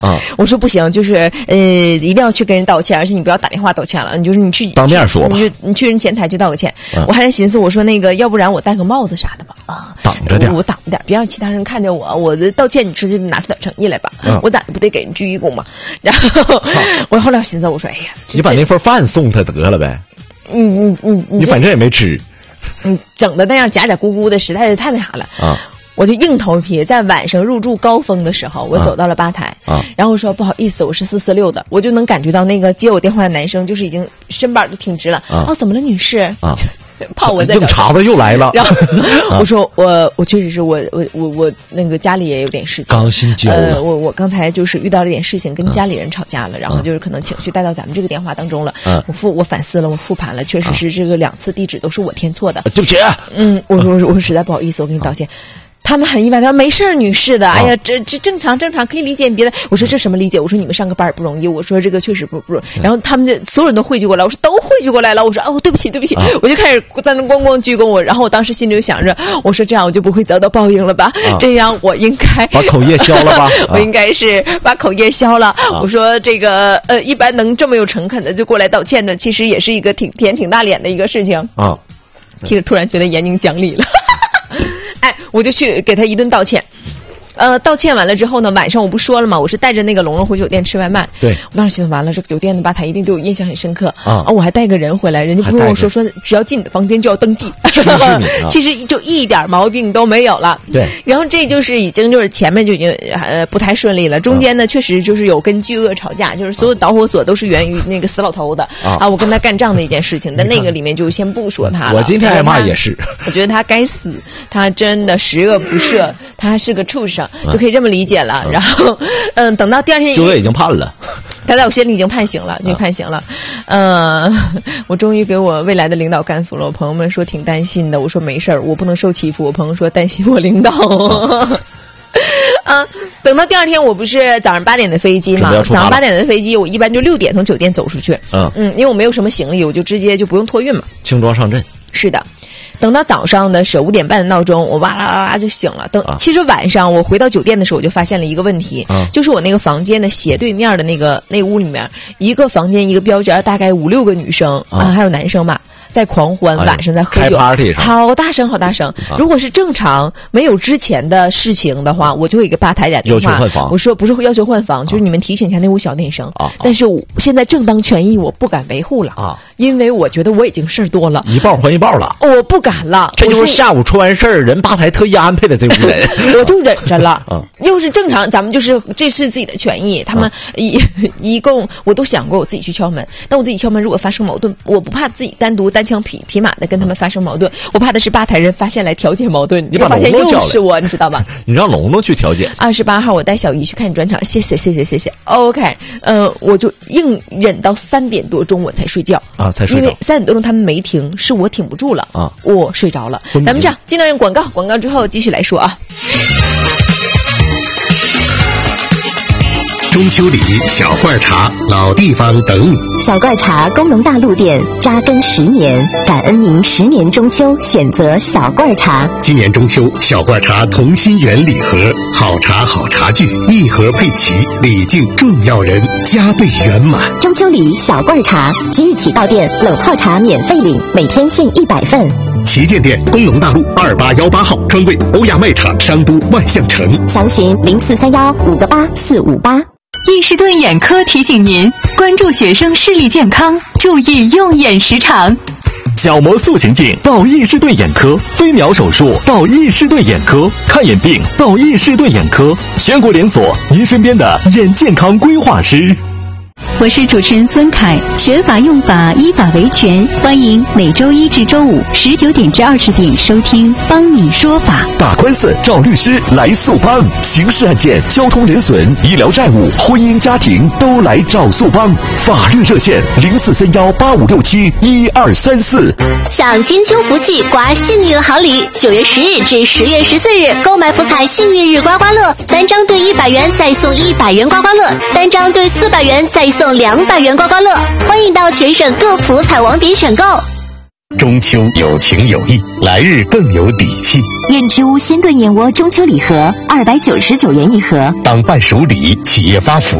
我说不行，就是一定要去跟人道歉，而且你不要打电话道歉了，你就是你去当面说吧， 你去人前台就道个歉。我还在寻思，我说那个要不然我戴个帽子啥的吧， 挡着点， 我挡着点，别让其他人看见我的道歉，你直接拿出点诚意来吧，我咋不得给人鞠一躬嘛？然后我后来寻思，我说哎呀， 你把那份饭送他得了呗，你反正也没吃， 整的那样假假咕咕的，实在是太那啥了啊。我就硬头皮，在晚上入住高峰的时候，我走到了吧台，然后说不好意思，我是446的，我就能感觉到那个接我电话的男生就是已经身板都挺直了。怎么了，女士？怕我在硬茬子又来了。 然后我说我确实是我那个家里也有点事情， 刚心焦了。 我刚才就是遇到了点事情，跟家里人吵架了，然后就是可能情绪带到咱们这个电话当中了。我反思了，我复盘了，确实是这个2次地址都是我填错的。 对不起。 我实在不好意思，我给你道歉。他们很意外，他说没事女士的，哎呀，这正常，可以理解别的。我说这什么理解？我说你们上个班也不容易，我说这个确实不。然后他们就所有人都汇聚过来，我说都汇聚过来了，我说对不起，我就开始在那咣咣鞠躬我。然后我当时心里就想着，我说这样我就不会遭到报应了吧？这样我应该把口业消了吧？ 我应该是把口业消了。我说这个一般能这么有诚恳的就过来道歉的，其实也是一个挺大脸的一个事情啊。其实突然觉得严宁讲理了。哎，我就去给他一顿道歉。道歉完了之后呢，晚上我不说了吗？我是带着那个龙龙回酒店吃外卖。 对， 我当时心想完了，这个酒店的吧台一定对我印象很深刻我还带个人回来，人家不跟我说只要进你的房间就要登记，其实就一点毛病都没有了。 对， 然后这就是已经就是前面就已经不太顺利了，中间呢确实就是有跟巨鳄吵架，就是所有导火索都是源于那个死老头子我跟他干仗的一件事情，但那个里面就先不说他了。 我今天挨骂也是， 我觉得他该死，他真的十恶不赦，他是个畜生。就可以这么理解了。然后等到第二天， 就已经判了， 他在我心里已经判刑了，我终于给我未来的领导干服了。我朋友们说挺担心的，我说没事儿，我不能受欺负。我朋友说担心我领导。等到第二天，我不是早上8点的飞机嘛？早上8点的飞机，我一般就6点从酒店走出去。因为我没有什么行李，我就直接就不用托运嘛。 轻装上阵。 是的。等到早上的5点半的闹钟，我哇啦啦啦就醒了。其实晚上我回到酒店的时候，我就发现了一个问题，就是我那个房间的斜对面的那屋里面，一个房间一个标间，大概5、6个女生还有男生吧。在狂欢，晚上在喝酒， 开 party 好大声。如果是正常没有之前的事情的话，我就会给吧台打电话， 要求换房。 我说不是要求换房，就是你们提醒一下那屋小点声。但是我现在正当权益，我不敢维护了因为我觉得我已经事儿多了， 一报还一报了， 我不敢了。 这就是下午出完事儿，人吧台特意安排的这屋人， 我就忍着了。要是正常，咱们就是这是自己的权益。他们一共我都想过我自己去敲门，但我自己敲门如果发生矛盾，我不怕自己单独单枪匹马的跟他们发生矛盾，我怕的是吧台人发现来调解矛盾。 你把龙龙叫来， 又是我，你知道吧？ 你让龙龙去调解。 28号我带小姨去看你专场，谢谢。OK， 我就硬忍到3点多钟我才睡觉才睡着。 因为3点多钟他们没停，是我挺不住了我睡着了。咱们这样，进段广告之后继续来说啊。 中秋礼小罐茶，老地方等你。 小罐茶功能大陆店扎根10年，感恩您10年中秋选择小罐茶。 今年中秋，小罐茶同心圆礼盒，好茶好茶具，一盒配齐，礼敬重要人，加倍圆满。 中秋礼小罐茶，即日起到店冷泡茶免费领，每天限100份。 旗舰店工农大路2818号，专柜欧亚卖场商都万象城。 详询0431-58458。 易士顿眼科提醒您关注学生视力健康，注意用眼时长。 角膜塑形镜到易士顿眼科，飞秒手术到易士顿眼科，看眼病到易士顿眼科，全国连锁，您身边的眼健康规划师。 我是主持人孙凯，学法用法，依法维权，欢迎每周1至周519点至20点收听帮你说法。 打官司找律师来速帮，刑事案件、交通人损、医疗债务、婚姻家庭都来找速帮。法律热线043185671234。 享金秋福气，刮幸运好礼！9月10日至10月14日，购买福彩幸运日刮刮乐，单张兑100元再送100元刮刮乐，单张兑400元再送200元刮刮乐。欢迎到全省各福彩网点选购。 中秋有情有义，来日更有底气。 燕之屋鲜炖燕窝中秋礼盒299元一盒， 当伴手礼，企业发福